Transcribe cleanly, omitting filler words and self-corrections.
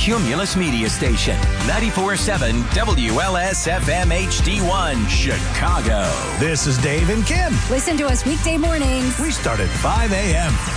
Cumulus Media Station. 94.7 WLS-FM HD1, Chicago. This is Dave and Kim. Listen to us weekday mornings. We start at 5 a.m.